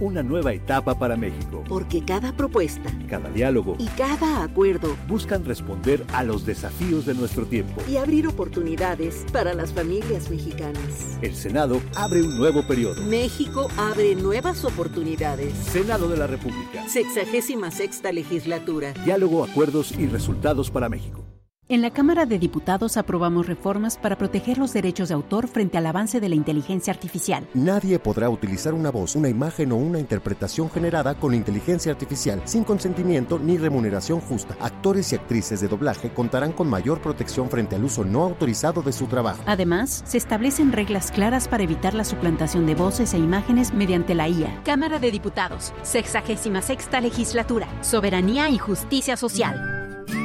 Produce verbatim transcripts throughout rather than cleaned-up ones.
una nueva etapa para México. Porque cada propuesta, cada diálogo y cada acuerdo buscan responder a los desafíos de nuestro tiempo y abrir oportunidades para las familias mexicanas. El Senado abre un nuevo periodo. México abre nuevas oportunidades. Senado de la República. Sexagésima sexta legislatura. Diálogo, acuerdos y resultados para México. En la Cámara de Diputados aprobamos reformas para proteger los derechos de autor frente al avance de la inteligencia artificial. Nadie podrá utilizar una voz, una imagen o una interpretación generada con inteligencia artificial sin consentimiento ni remuneración justa. Actores y actrices de doblaje contarán con mayor protección frente al uso no autorizado de su trabajo. Además, se establecen reglas claras para evitar la suplantación de voces e imágenes mediante la I A. Cámara de Diputados, sexagésima sexta legislatura, soberanía y justicia social.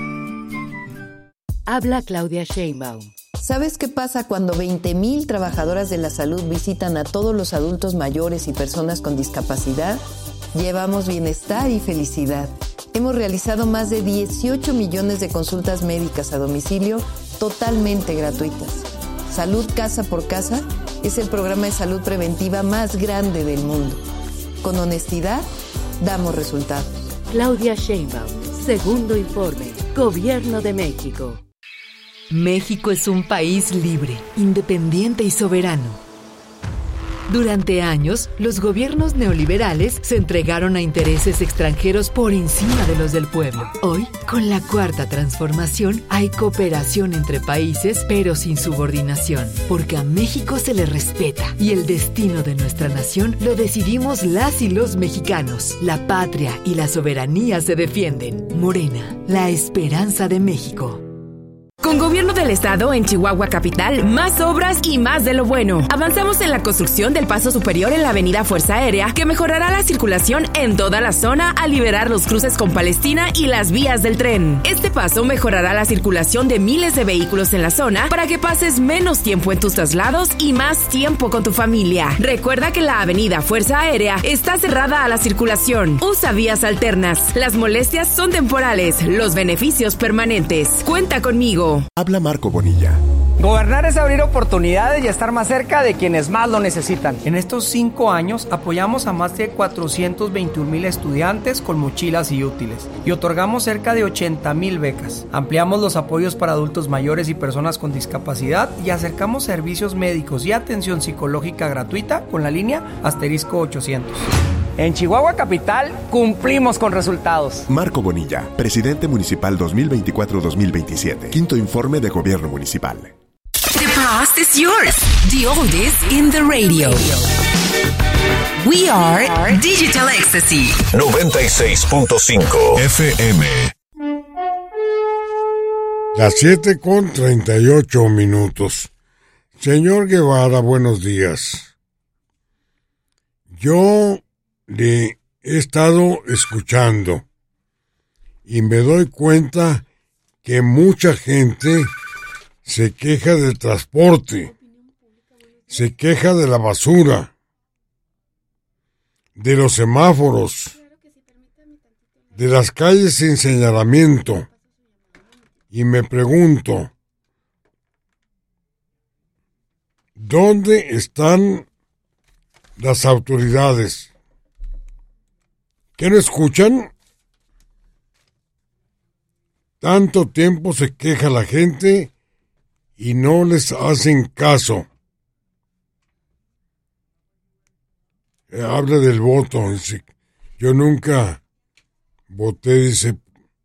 Habla Claudia Sheinbaum. ¿Sabes qué pasa cuando veinte mil trabajadoras de la salud visitan a todos los adultos mayores y personas con discapacidad? Llevamos bienestar y felicidad. Hemos realizado más de dieciocho millones de consultas médicas a domicilio totalmente gratuitas. Salud Casa por Casa es el programa de salud preventiva más grande del mundo. Con honestidad, damos resultados. Claudia Sheinbaum, segundo informe, Gobierno de México. México es un país libre, independiente y soberano. Durante años, los gobiernos neoliberales se entregaron a intereses extranjeros por encima de los del pueblo. Hoy, con la Cuarta Transformación, hay cooperación entre países, pero sin subordinación, porque a México se le respeta y el destino de nuestra nación lo decidimos las y los mexicanos. La patria y la soberanía se defienden. Morena, la esperanza de México. Con Gobierno del Estado en Chihuahua Capital, más obras y más de lo bueno. Avanzamos en la construcción del paso superior en la avenida Fuerza Aérea, que mejorará la circulación en toda la zona al liberar los cruces con Palestina y las vías del tren. Este paso mejorará la circulación de miles de vehículos en la zona para que pases menos tiempo en tus traslados y más tiempo con tu familia. Recuerda que la avenida Fuerza Aérea está cerrada a la circulación. Usa vías alternas. Las molestias son temporales, los beneficios permanentes. Cuenta conmigo. Habla Marco Bonilla. Gobernar es abrir oportunidades y estar más cerca de quienes más lo necesitan. En estos cinco años apoyamos a más de cuatrocientos veintiún mil estudiantes con mochilas y útiles y otorgamos cerca de ochenta mil becas. Ampliamos los apoyos para adultos mayores y personas con discapacidad y acercamos servicios médicos y atención psicológica gratuita con la línea asterisco ochocientos. En Chihuahua Capital cumplimos con resultados. Marco Bonilla, presidente municipal dos mil veinticuatro a dos mil veintisiete. Quinto informe de gobierno municipal. The past is yours. The oldies in the radio. We are Digital Ecstasy. noventa y seis punto cinco F M. Las siete con treinta y ocho minutos. Señor Guevara, buenos días. Yo le he estado escuchando y me doy cuenta que mucha gente se queja del transporte, se queja de la basura, de los semáforos, de las calles sin señalamiento, y me pregunto, ¿dónde están las autoridades? ¿Qué no escuchan? Tanto tiempo se queja la gente y no les hacen caso. Eh, habla del voto, dice, yo nunca voté, dice,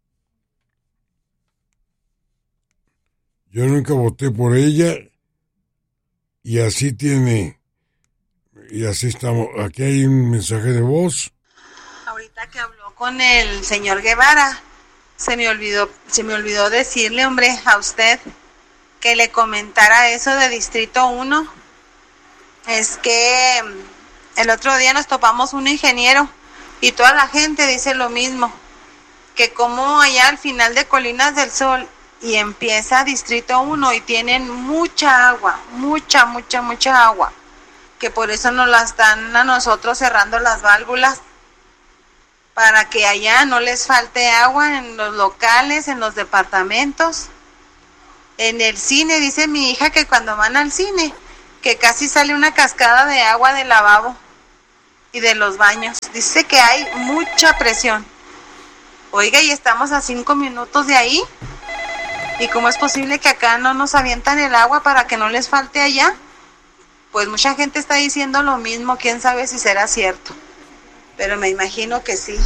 yo nunca voté por ella y así tiene, y así estamos. Aquí hay un mensaje de voz. Ahorita que habló con el señor Guevara, se me olvidó, se me olvidó decirle, hombre, a usted que le comentara eso de Distrito uno. Es que el otro día nos topamos un ingeniero y toda la gente dice lo mismo, que como allá al final de Colinas del Sol y empieza Distrito uno y tienen mucha agua, mucha, mucha, mucha agua, que por eso nos la están a nosotros cerrando las válvulas, para que allá no les falte agua en los locales, en los departamentos. En el cine, dice mi hija que cuando van al cine, que casi sale una cascada de agua del lavabo. y de los baños. Dice que hay mucha presión. Oiga, y estamos a cinco minutos de ahí. ¿Y cómo es posible que acá no nos avientan el agua para que no les falte allá? Pues mucha gente está diciendo lo mismo, quién sabe si será cierto. Pero me imagino que sí.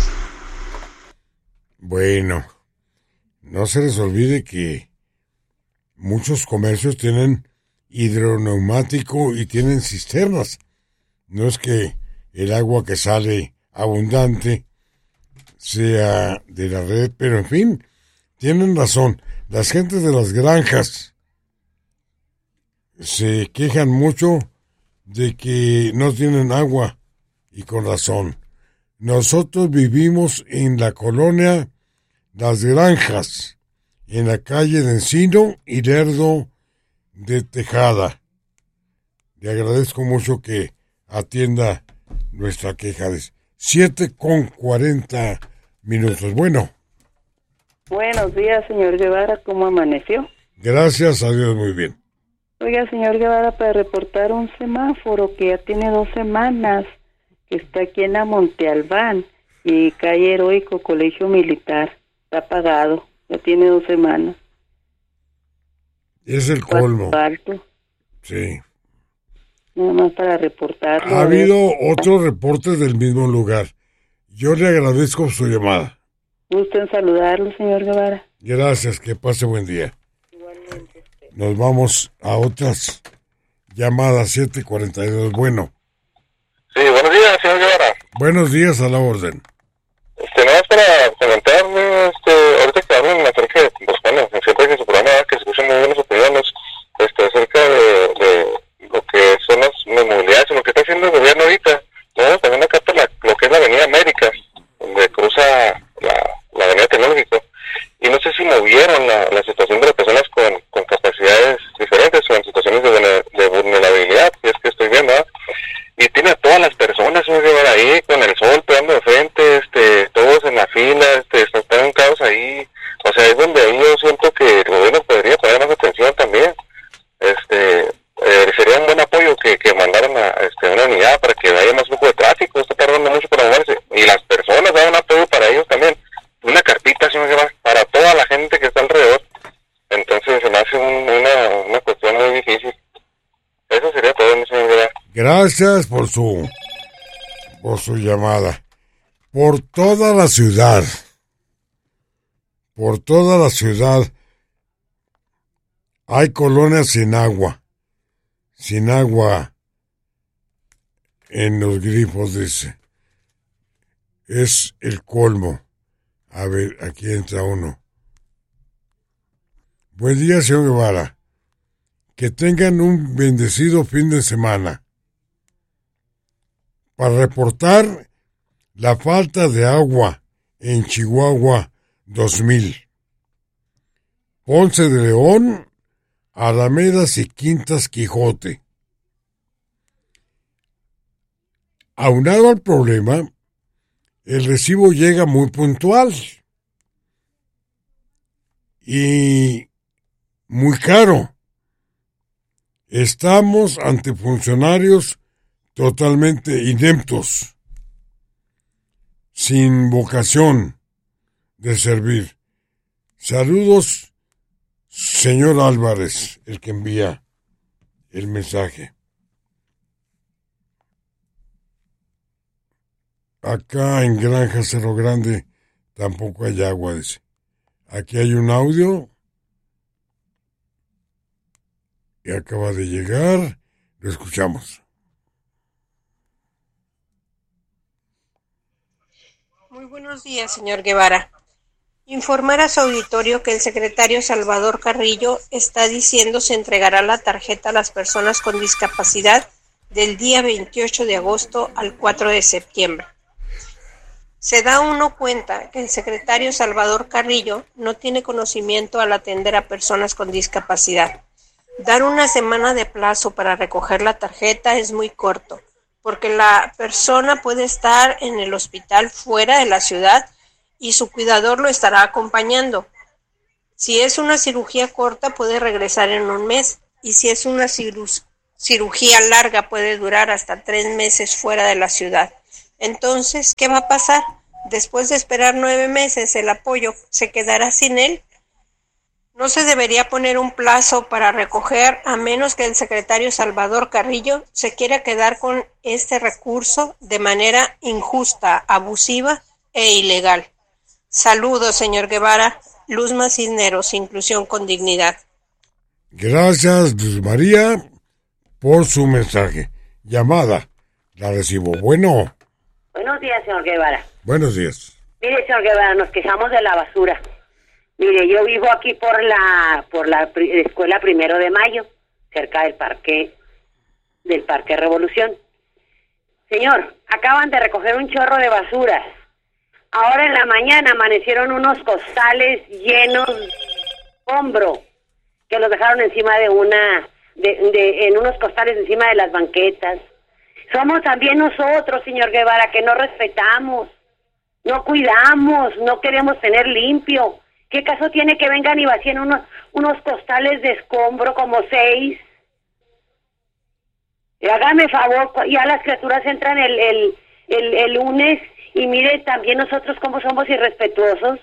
Bueno, no se les olvide que muchos comercios tienen hidroneumático y tienen cisternas. No es que el agua que sale abundante sea de la red, pero en fin, tienen razón. Las gentes de las granjas se quejan mucho de que no tienen agua, y con razón. Nosotros vivimos en la colonia Las Granjas, en la calle de Encino y Lerdo de Tejada. Le agradezco mucho que atienda nuestra queja. De siete con cuarenta minutos. Bueno. Buenos días, señor Guevara. ¿Cómo amaneció? Gracias a Dios, muy bien. Oiga, señor Guevara, para reportar un semáforo que ya tiene dos semanas, que está aquí en la Monte Albán y calle Heroico, Colegio Militar. Está apagado, ya tiene dos semanas. Es el colmo. Alto. Sí. Nada más para reportarlo. Ha habido otros reportes del mismo lugar. Yo le agradezco su llamada. Gusto en saludarlo, señor Guevara. Gracias, que pase buen día. Igualmente. Nos vamos a otras llamadas, siete cuarenta y dos. Bueno. Sí, buenos días, señor Guevara. Buenos días, a la orden. Este, nada más para comentarle, este, ahorita que hablan acerca de, pues bueno, siempre que su programa que se escuchan muy buenas opiniones, este, acerca de, de lo que son las movilidades y lo que está haciendo el gobierno ahorita. Tenemos también acá por la, lo que es la Avenida América, donde cruza la, la Avenida Tecnológico, y no sé si movieron la, la situación de las personas con, con capacidades diferentes o en situaciones de, de vulnerabilidad, y es que estoy viendo, ¿eh? Y tiene a todas las personas, señor Guevara, ahí con el sol pegando de frente, este, todos en la fila, este, están un caos ahí. O sea, es donde ahí yo siento que el gobierno podría poner más atención también. Este, eh, sería un buen apoyo que, que mandaran a este, una unidad para que haya más flujo de tráfico. Está tardando mucho para moverse. Y las personas dan un apoyo para ellos también. Una carpita, señor Guevara, para toda la gente que está alrededor. Entonces se me hace un, una, una cuestión muy difícil. Eso sería todo, mi señor Guevara. Gracias por su por su llamada. Por toda la ciudad, por toda la ciudad hay colonias sin agua, sin agua en los grifos, dice. Es el colmo. A ver, aquí entra uno. Buen día, señor Guevara. Que tengan un bendecido fin de semana. Para reportar la falta de agua en Chihuahua dos mil. Ponce de León, Alamedas y Quintas Quijote. Aunado al problema, el recibo llega muy puntual y muy caro. Estamos ante funcionarios totalmente ineptos, sin vocación de servir. Saludos, señor Álvarez, el que envía el mensaje. Acá en Granja Cerro Grande tampoco hay agua, dice. Aquí hay un audio y acaba de llegar, lo escuchamos. Muy buenos días, señor Guevara. Informar a su auditorio que el secretario Salvador Carrillo está diciendo se entregará la tarjeta a las personas con discapacidad del día veintiocho de agosto al cuatro de septiembre. Se da uno cuenta que el secretario Salvador Carrillo no tiene conocimiento al atender a personas con discapacidad. Dar una semana de plazo para recoger la tarjeta es muy corto, porque la persona puede estar en el hospital fuera de la ciudad y su cuidador lo estará acompañando. Si es una cirugía corta, puede regresar en un mes, y si es una ciru- cirugía larga, puede durar hasta tres meses fuera de la ciudad. Entonces, ¿qué va a pasar? Después de esperar nueve meses, ¿el apoyo se quedará sin él? ¿No se debería poner un plazo para recoger, a menos que el secretario Salvador Carrillo se quiera quedar con este recurso de manera injusta, abusiva e ilegal? Saludos, señor Guevara. Luzma Cisneros, Inclusión con Dignidad. Gracias, Luz María, por su mensaje. Llamada, la recibo. Bueno. Buenos días, señor Guevara. Buenos días. Mire, señor Guevara, nos quejamos de la basura. Mire, yo vivo aquí por la por la pri- escuela Primero de Mayo, cerca del parque del Parque Revolución. Señor, acaban de recoger un chorro de basuras. Ahora en la mañana amanecieron unos costales llenos de hombro que los dejaron encima de una de, de en unos costales encima de las banquetas. Somos también nosotros, señor Guevara, que no respetamos, no cuidamos, no queremos tener limpio. ¿Qué caso tiene que vengan y vacíen unos, unos costales de escombro como seis? Y hágame favor, ya las criaturas entran el, el, el, el lunes y mire también nosotros cómo somos irrespetuosos.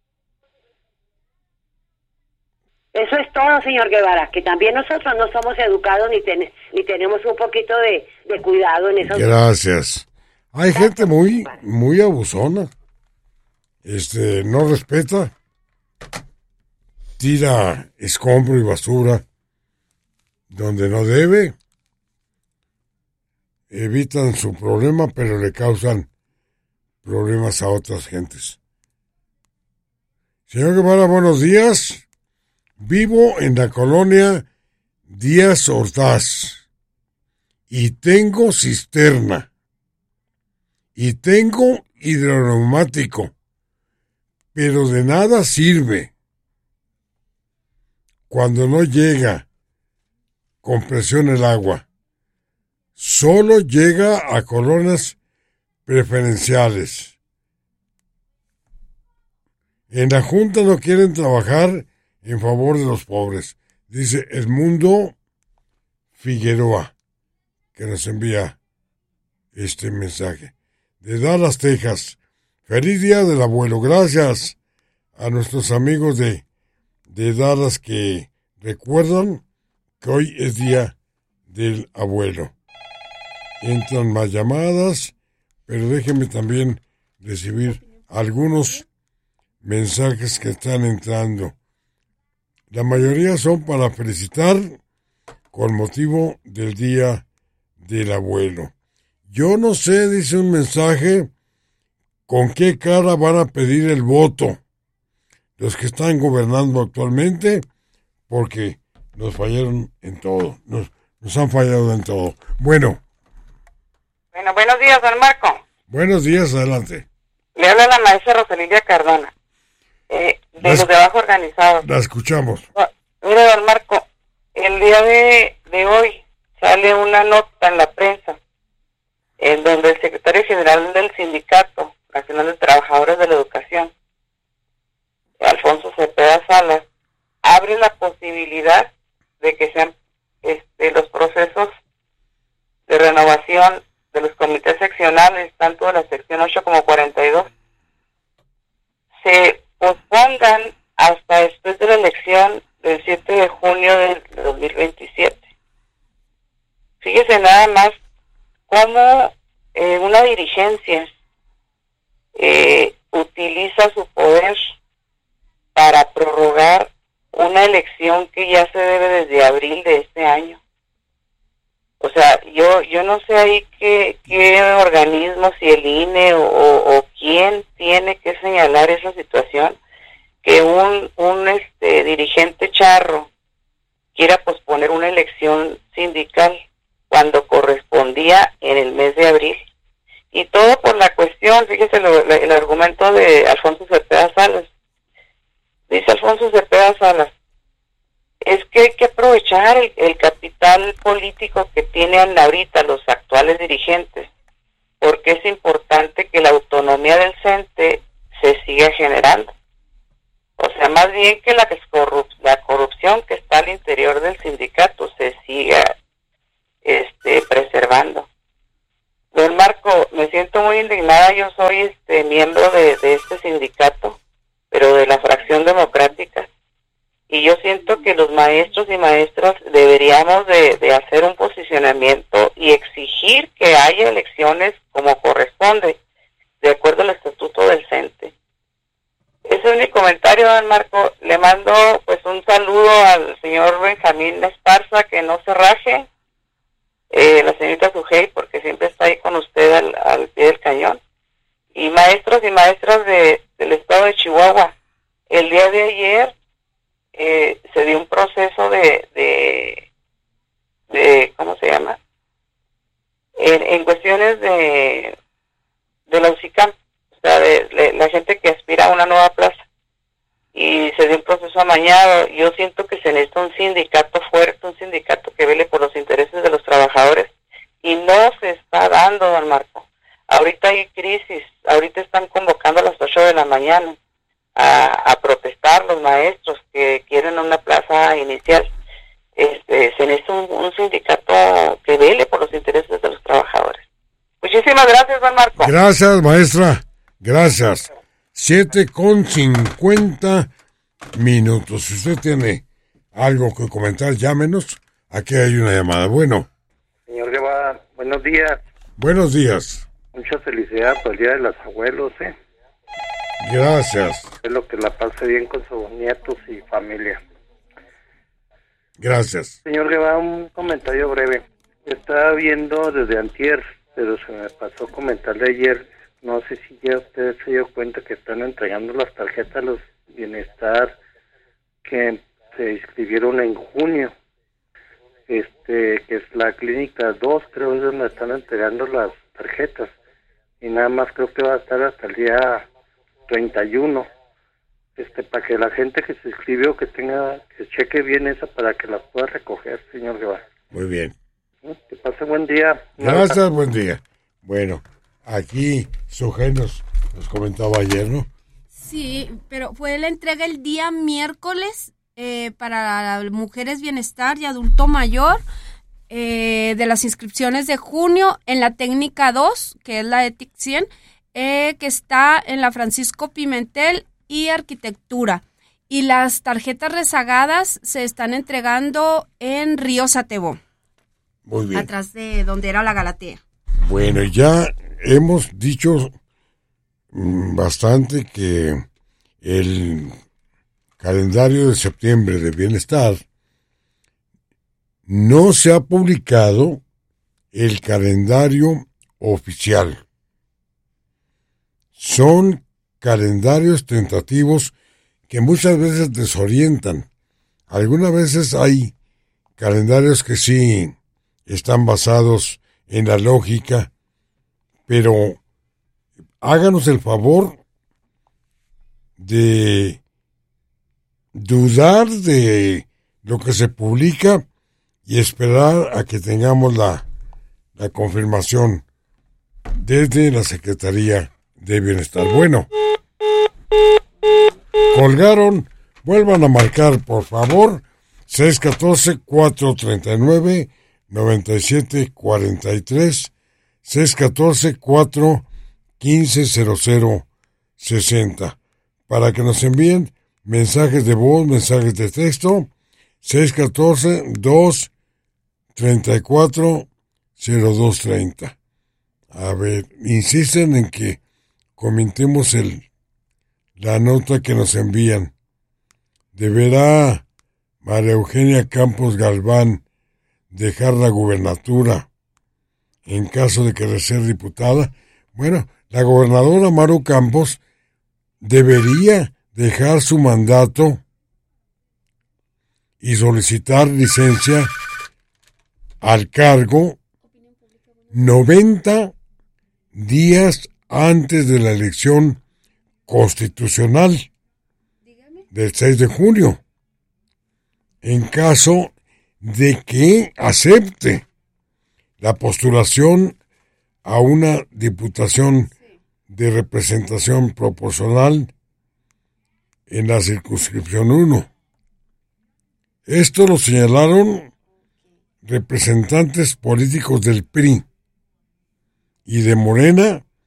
Eso es todo, señor Guevara, que también nosotros no somos educados ni, ten, ni tenemos un poquito de, de cuidado en eso. Gracias. Hay gente muy, muy abusona. Este, no respeta. Tira escombro y basura donde no debe. Evitan su problema, pero le causan problemas a otras gentes. Señor Guevara, buenos días. Vivo en la colonia Díaz Ordaz y tengo cisterna y tengo hidroneumático, pero de nada sirve. Cuando no llega con presión el agua, solo llega a colonias preferenciales. En la Junta no quieren trabajar en favor de los pobres, dice Edmundo Figueroa, que nos envía este mensaje. De Dallas, Texas. Feliz Día del Abuelo. Gracias a nuestros amigos de, de Dallas que recuerdan que hoy es Día del Abuelo. Entran más llamadas, pero déjenme también recibir algunos mensajes que están entrando. La mayoría son para felicitar con motivo del Día del Abuelo. Yo no sé, dice un mensaje, con qué cara van a pedir el voto los que están gobernando actualmente, porque nos fallaron en todo, nos, nos han fallado en todo. Bueno. Bueno, buenos días, don Marco. Buenos días, adelante. Le habla la maestra Rosalidia Cardona. Eh, de la, los de abajo organizados. La escuchamos. No, mire, don Marco, el día de, de hoy sale una nota en la prensa en donde el secretario general del Sindicato Nacional de Trabajadores de la Educación, Alfonso Cepeda Salas, abre la posibilidad de que sean este, los procesos de renovación de los comités seccionales, tanto de la sección ocho como cuarenta y dos, se pospongan hasta después de la elección del siete de junio del dos mil veintisiete. Fíjese nada más cómo eh, una dirigencia eh, utiliza su poder para prorrogar una elección que ya se debe desde abril de este año. O sea, yo yo no sé ahí qué, qué organismo, si el I N E o, o, o quién tiene que señalar esa situación, que un, un este dirigente charro quiera posponer una elección sindical cuando correspondía en el mes de abril. Y todo por la cuestión, fíjese lo, el argumento de Alfonso Cepeda Salas. Dice Alfonso Cepeda Salas, es que hay que aprovechar el, el capital político que tienen ahorita los actuales dirigentes, porque es importante que la autonomía del CENTE se siga generando. O sea, más bien que la, corrup- la corrupción que está al interior del sindicato se siga este, preservando. Don Marco, me siento siento muy indignada. Yo soy este miembro de, de este sindicato, pero de la fracción democrática. Y yo siento que los maestros y maestras deberíamos de, de hacer un posicionamiento y exigir que haya elecciones como corresponde, de acuerdo al estatuto del CENTE. Ese es mi comentario, don Marco. Le mando pues un saludo al señor Benjamín Esparza, que no se raje, eh, la señorita Sujei, porque siempre está ahí con usted al, al pie del cañón. Y maestros y maestras de, del estado de Chihuahua. El día de ayer eh, se dio un proceso de, de, de ¿cómo se llama? En, en cuestiones de, de la U C I C A M, o sea, de, de la gente que aspira a una nueva plaza. Y se dio un proceso amañado. Yo siento que se necesita un sindicato fuerte, un sindicato que vele por los intereses de los trabajadores. Y no se está dando, don Marco. Ahorita hay crisis, ahorita están convocando a las ocho de la mañana a, a protestar los maestros que quieren una plaza inicial. Este, se necesita un, un sindicato que vele por los intereses de los trabajadores. Muchísimas gracias, don Marco. Gracias, maestra. Gracias. Siete con cincuenta minutos. Si usted tiene algo que comentar, llámenos. Aquí hay una llamada. Bueno. Señor Guevara, buenos días. Buenos días. Mucha felicidad por el Día de los Abuelos, ¿eh? Gracias. Espero que la pase bien con sus nietos y familia. Gracias. Señor Guevara, un comentario breve. Estaba viendo desde antier, pero se me pasó comentarle ayer. No sé si ya usted se dio cuenta que están entregando las tarjetas a los bienestar que se inscribieron en junio. Este, que es la clínica dos, creo es donde están entregando las tarjetas. Y nada más creo que va a estar hasta el día treinta y uno. Este, para que la gente que se inscribió, que tenga, que cheque bien esa para que las pueda recoger, señor Guevara. Muy bien. Que pase buen día. Gracias, buen día. Bueno, aquí Sujei nos, nos comentaba ayer, ¿no? Sí, pero fue la entrega el día miércoles eh, para mujeres bienestar y adulto mayor eh, de las inscripciones de junio en la técnica dos, que es la E T I C cien, eh, que está en la Francisco Pimentel y arquitectura. Y las tarjetas rezagadas se están entregando en Río Satebó. Muy bien. Atrás de donde era la Galatea. Bueno, ya hemos dicho bastante que el calendario de septiembre de bienestar no se ha publicado el calendario oficial. Son calendarios tentativos que muchas veces desorientan. Algunas veces hay calendarios que sí están basados en la lógica, pero háganos el favor de dudar de lo que se publica y esperar a que tengamos la, la confirmación desde la Secretaría de Bienestar. Bueno, colgaron, vuelvan a marcar, por favor, seis uno cuatro, cuatro tres nueve, nueve siete cuatro tres, seis uno cuatro, cuatro uno cinco cero cero seis cero, para que nos envíen mensajes de voz, mensajes de texto, seis uno cuatro, dos tres cuatro, cero dos tres cero. A ver, insisten en que comentemos el la nota que nos envían. ¿Deberá María Eugenia Campos Galván dejar la gubernatura en caso de querer ser diputada? Bueno, la gobernadora Maru Campos debería dejar su mandato y solicitar licencia al cargo noventa días antes de la elección constitucional del seis de junio, en caso de que acepte la postulación a una diputación de representación proporcional en la circunscripción uno. Esto lo señalaron representantes políticos del P R I y de Morena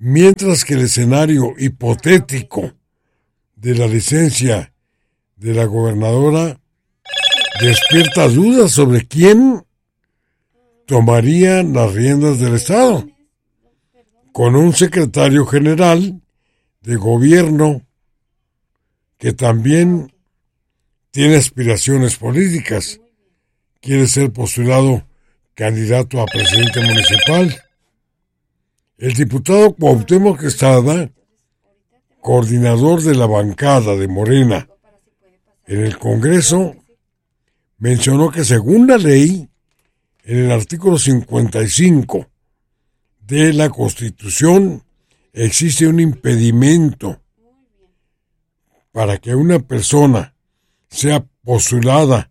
mientras que el escenario hipotético de la licencia de la gobernadora despierta dudas sobre quién tomaría las riendas del Estado, con un secretario general de gobierno que también tiene aspiraciones políticas, quiere ser postulado candidato a presidente municipal. El diputado Cuauhtémoc Estrada, coordinador de la bancada de Morena en el Congreso, mencionó que según la ley, en el artículo cincuenta y cinco de la Constitución, existe un impedimento para que una persona sea postulada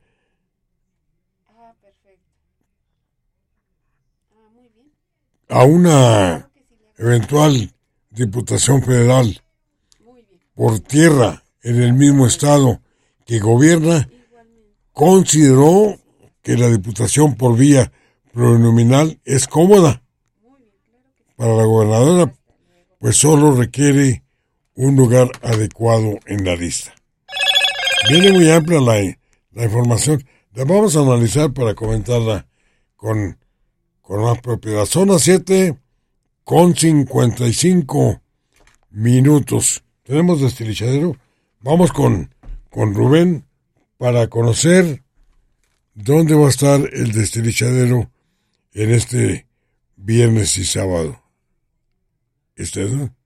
a una eventual diputación federal por tierra en el mismo estado que gobierna, consideró que la diputación por vía plurinominal es cómoda para la gobernadora, pues solo requiere un lugar adecuado en la lista. Viene muy amplia la, la información, la vamos a analizar para comentarla con, con más propiedad. Son las siete con cincuenta y cinco minutos. Tenemos destilichadero. Vamos con, con Rubén para conocer dónde va a estar el destilichadero en este viernes y sábado. ¿Este es, no?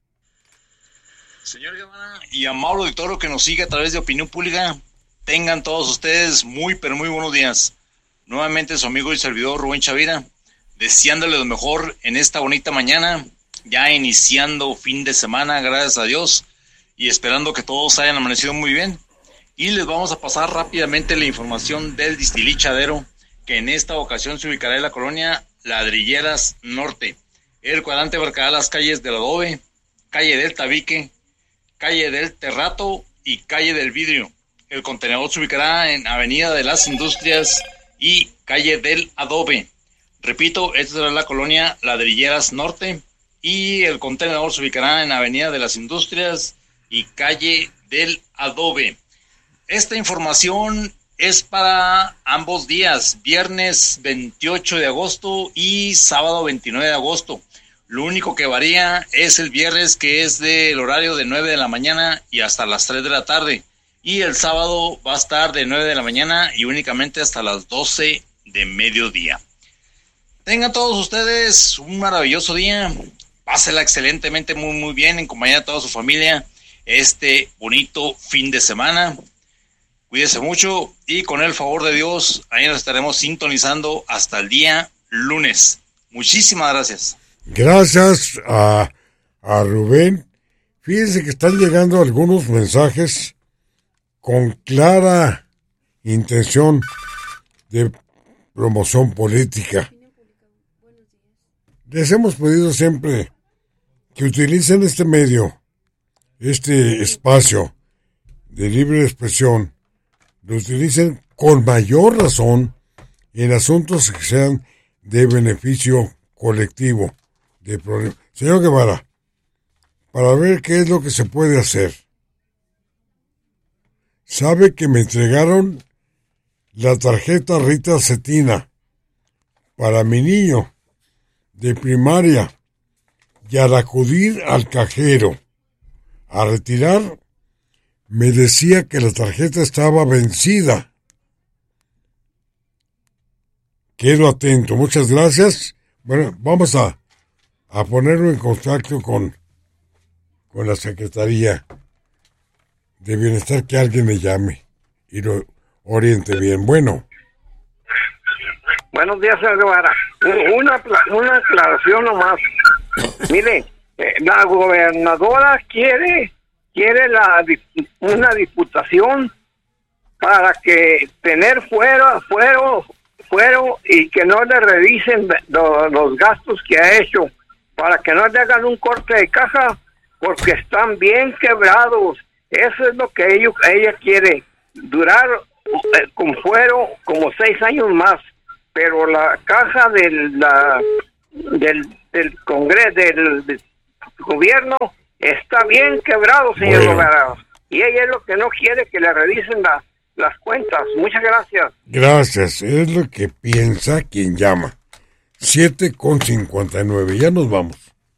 Señor Guevara y amable auditorio que nos sigue a través de Opinión Pública, tengan todos ustedes muy pero muy buenos días. Nuevamente su amigo y servidor Rubén Chavira, deseándole lo mejor en esta bonita mañana, ya iniciando fin de semana, gracias a Dios, y esperando que todos hayan amanecido muy bien. Y les vamos a pasar rápidamente la información del destilichadero, que en esta ocasión se ubicará en la colonia Ladrilleras Norte, el cuadrante abarcará las calles del Adobe, calle del Tabique, calle del Terrato y calle del Vidrio. El contenedor se ubicará en Avenida de las Industrias y calle del Adobe. Repito, esta es la colonia Ladrilleras Norte y el contenedor se ubicará en Avenida de las Industrias y calle del Adobe. Esta información es para ambos días, viernes veintiocho de agosto y sábado veintinueve de agosto. Lo único que varía es el viernes, que es del horario de nueve de la mañana y hasta las tres de la tarde. Y el sábado va a estar de nueve de la mañana y únicamente hasta las doce de mediodía. Tengan todos ustedes un maravilloso día. Pásela excelentemente, muy muy bien en compañía de toda su familia este bonito fin de semana. Cuídese mucho y con el favor de Dios, ahí nos estaremos sintonizando hasta el día lunes. Muchísimas gracias. Gracias a, a Rubén. Fíjense que están llegando algunos mensajes con clara intención de promoción política. Les hemos pedido siempre que utilicen este medio, este espacio de libre expresión, lo utilicen con mayor razón en asuntos que sean de beneficio colectivo. De problema. Señor Guevara, para ver qué es lo que se puede hacer. Sabe que me entregaron la tarjeta Rita Cetina para mi niño de primaria y al acudir al cajero a retirar me decía que la tarjeta estaba vencida. Quedo atento, muchas gracias. Bueno, vamos a a ponerlo en contacto con, con la Secretaría de Bienestar, que alguien me llame y lo oriente bien. Bueno. Buenos días, señor Guevara. Una, una aclaración nomás. Mire, eh, la gobernadora quiere quiere la una diputación para que tener fuero, fuero, fuero y que no le revisen lo, los gastos que ha hecho, para que no le hagan un corte de caja, porque están bien quebrados. Eso es lo que ellos, ella quiere, durar eh, con fuero como seis años más, pero la caja del la, del, del Congreso, del, gobierno está bien quebrado, señor Bueno. gobernador. Y ella es lo que no quiere, que le revisen la, las cuentas. Muchas gracias. Gracias, es lo que piensa quien llama. siete con cincuenta y nueve, ya nos vamos.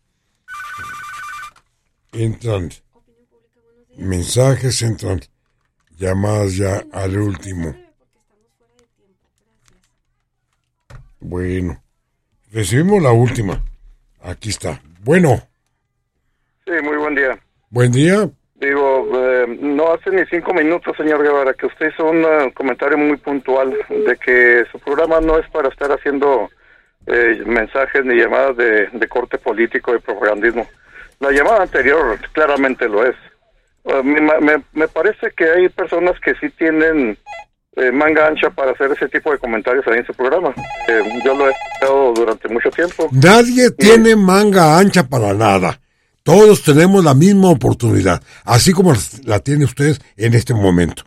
Entran mensajes, entran llamadas ya al último. Bueno, recibimos la última. Aquí está. Bueno, Sí, muy buen día. buen día. Digo, eh, no hace ni cinco minutos, señor Guevara, que usted hizo un eh, comentario muy puntual de que su programa no es para estar haciendo eh, mensajes ni llamadas de, de corte político y propagandismo. La llamada anterior claramente lo es. Uh, me, me, me parece que hay personas que sí tienen eh, manga ancha para hacer ese tipo de comentarios ahí en su programa. Eh, yo lo he escuchado durante mucho tiempo. Nadie tiene manga ancha para nada. Todos tenemos la misma oportunidad, así como la tiene usted en este momento.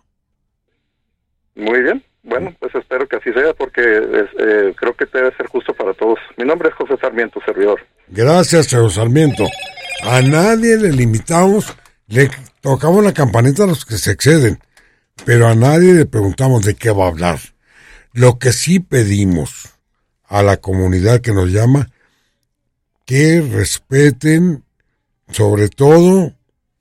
Muy bien. Bueno, pues espero que así sea porque es, eh, creo que debe ser justo para todos. Mi nombre es José Sarmiento, servidor. Gracias, señor Sarmiento. A nadie le limitamos, le tocamos la campanita a los que se exceden, pero a nadie le preguntamos de qué va a hablar. Lo que sí pedimos a la comunidad que nos llama, que respeten sobre todo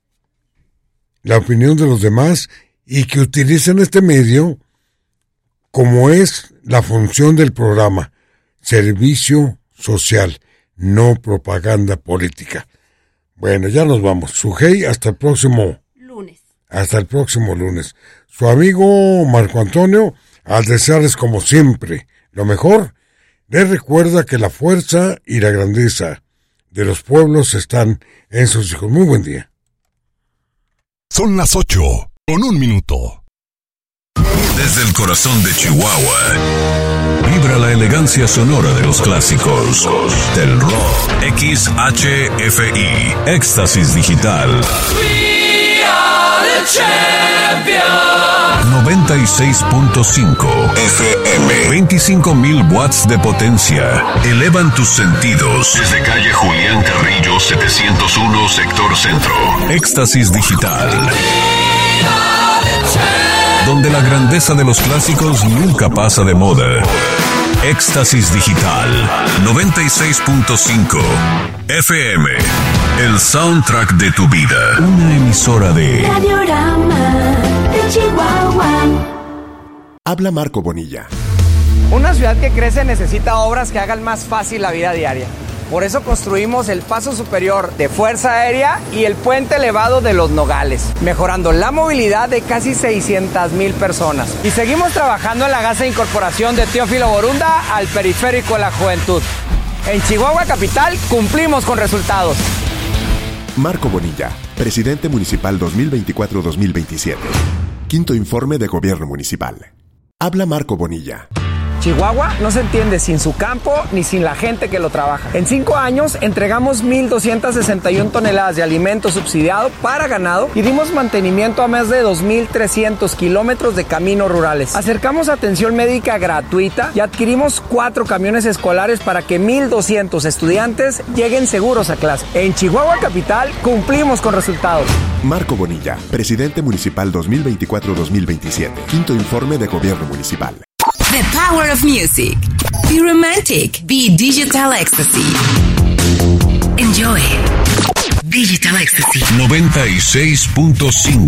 la opinión de los demás y que utilicen este medio como es la función del programa, servicio social, no propaganda política. Bueno, ya nos vamos. Sujei, hasta el próximo lunes. Hasta el próximo lunes. Su amigo Marco Antonio, al desearles como siempre lo mejor, les recuerda que la fuerza y la grandeza de los pueblos están en sus hijos. Muy buen día. Son las ocho con un minuto. Desde el corazón de Chihuahua, vibra la elegancia sonora de los clásicos del rock. X H F I, Éxtasis Digital. We are the champions. noventa y seis punto cinco F M. veinticinco mil watts de potencia. Elevan tus sentidos. Desde calle Julián Carrillo, setecientos uno, sector centro. Éxtasis Digital. Donde la grandeza de los clásicos nunca pasa de moda. Éxtasis Digital. noventa y seis punto cinco F M. El soundtrack de tu vida. Una emisora de Radiorama de Chihuahua. Habla Marco Bonilla. Una ciudad que crece necesita obras que hagan más fácil la vida diaria. Por eso construimos el paso superior de Fuerza Aérea y el puente elevado de Los Nogales, mejorando la movilidad de casi seiscientas mil personas. Y seguimos trabajando en la gasa de incorporación de Teófilo Borunda al periférico de la juventud. En Chihuahua Capital cumplimos con resultados. Marco Bonilla, presidente municipal dos mil veinticuatro a dos mil veintisiete. Quinto informe de gobierno municipal. Habla Marco Bonilla. Chihuahua no se entiende sin su campo ni sin la gente que lo trabaja. En cinco años entregamos mil doscientas sesenta y una toneladas de alimento subsidiado para ganado y dimos mantenimiento a más de dos mil trescientos kilómetros de caminos rurales. Acercamos atención médica gratuita y adquirimos cuatro camiones escolares para que mil doscientos estudiantes lleguen seguros a clase. En Chihuahua Capital cumplimos con resultados. Marco Bonilla, presidente municipal dos mil veinticuatro a dos mil veintisiete. Quinto informe de gobierno municipal. The power of music. Be romantic. Be digital ecstasy. Enjoy. Digital ecstasy. noventa y seis punto cinco